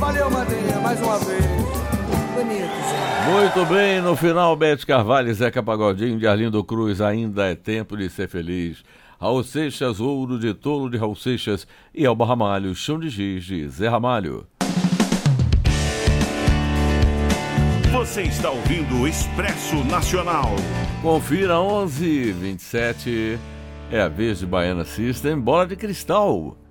Valeu, Madrinha, mais uma vez. Bonito, gente. Muito bem, no final, Bete Carvalho e Zeca Pagodinho de Arlindo Cruz, Ainda é Tempo de Ser Feliz. Raul Seixas, Ouro de Tolo de Raul Seixas e Elba Ramalho, Chão de Giz de Zé Ramalho. Você está ouvindo o Expresso Nacional. Confira 11h27, é a vez de Baiana System, Bola de Cristal.